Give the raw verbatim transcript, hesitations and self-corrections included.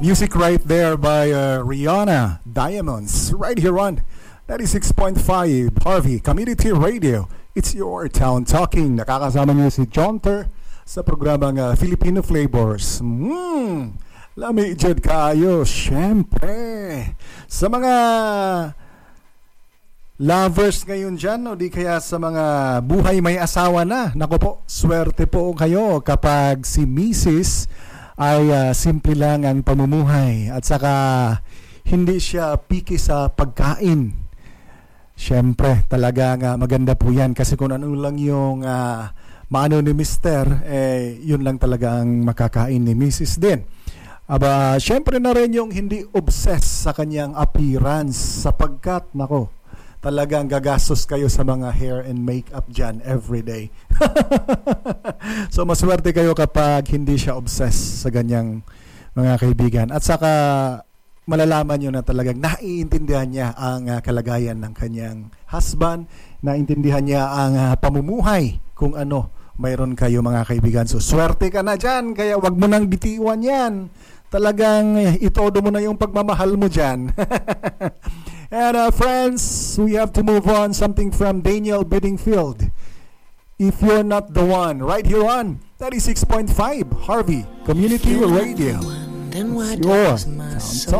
Music right there by uh, Rihanna, Diamonds, right here on ninety-six point five Harvey Community Radio. It's your town talking. Nakakasama niyo si John Ter sa programang uh, Filipino Flavors. Mmm, lami dyan kayo, syempre. Sa mga lovers ngayon dyan, o di kaya sa mga buhay may asawa na, naku po, swerte po kayo kapag si Missus ay uh, simple lang ang pamumuhay at saka hindi siya picky sa pagkain. Siyempre, talaga nga maganda po yan kasi kung ano lang yung uh, maano ni Mister, eh, yun lang talaga ang makakain ni Missus din. Aba, siyempre na rin yung hindi obsessed sa kanyang appearance sapagkat, nako, talagang gagastos kayo sa mga hair and makeup dyan everyday. So, maswerte kayo kapag hindi siya obsessed sa ganyang mga kaibigan. At saka, malalaman nyo na talagang naiintindihan niya ang uh, kalagayan ng kanyang husband, naiintindihan niya ang uh, pamumuhay kung ano mayroon kayo mga kaibigan. So, swerte ka na dyan, kaya wag mo nang bitiwan yan. Talagang eh, itodo mo na yung pagmamahal mo dyan. And uh, friends, we have to move on. Something from Daniel Bedingfield. If you're not the one, right here on ninety-six point five Harvey Community Radio. Then why Your does my Town soul